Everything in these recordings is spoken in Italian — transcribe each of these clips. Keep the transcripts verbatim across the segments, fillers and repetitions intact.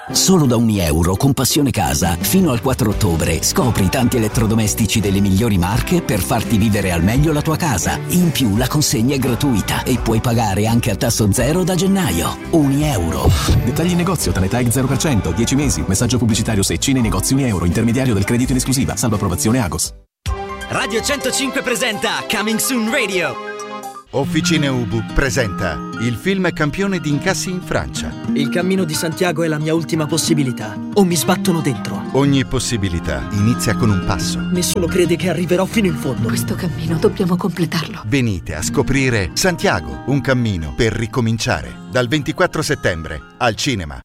Solo da Unieuro con Passione Casa, fino al quattro ottobre, scopri tanti elettrodomestici delle migliori marche per farti vivere al meglio la tua casa. In più la consegna è gratuita e puoi pagare anche a tasso zero da gennaio. Unieuro. Dettagli in negozio, Tanetag zero per cento, dieci mesi. Messaggio pubblicitario Secci nei negozi Unieuro, intermediario del credito in esclusiva, salvo approvazione Agos. Radio centocinque presenta Coming Soon Radio. Officine Ubu presenta il film campione di incassi in Francia. Il cammino di Santiago è la mia ultima possibilità. O mi sbattono dentro. Ogni possibilità inizia con un passo. Nessuno crede che arriverò fino in fondo. Questo cammino dobbiamo completarlo. Venite a scoprire Santiago, un cammino per ricominciare. Dal ventiquattro settembre al cinema.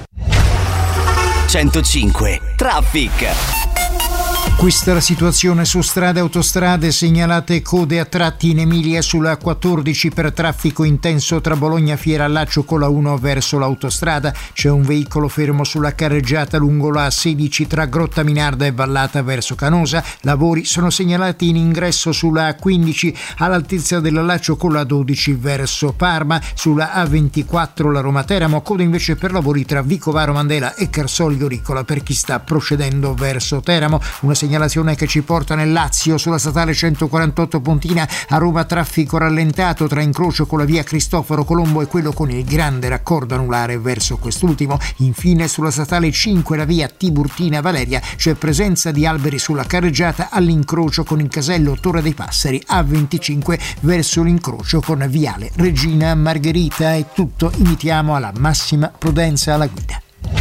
centocinque Traffic. Questa la situazione su strade e autostrade, segnalate code a tratti in Emilia sulla quattordici per traffico intenso tra Bologna Fiera Allaccio con la uno verso l'autostrada. C'è un veicolo fermo sulla carreggiata lungo la sedici tra Grotta Minarda e Vallata verso Canosa. Lavori sono segnalati in ingresso sulla A quindici all'altezza dell'Allaccio con la dodici verso Parma. Sulla A ventiquattro la Roma Teramo, coda invece per lavori tra Vicovaro Mandela e Carsolio Ricola per chi sta procedendo verso Teramo. Una segnalazione che ci porta nel Lazio sulla statale centoquarantotto Pontina a Roma, traffico rallentato tra incrocio con la via Cristoforo Colombo e quello con il grande raccordo anulare verso quest'ultimo. Infine sulla statale cinque la via Tiburtina Valeria c'è presenza di alberi sulla carreggiata all'incrocio con il casello Torre dei Passeri. A venticinque verso l'incrocio con viale Regina Margherita. È tutto, invitiamo alla massima prudenza alla guida.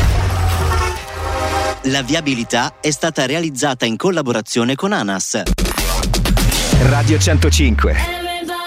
La viabilità è stata realizzata in collaborazione con ANAS. Radio centocinque.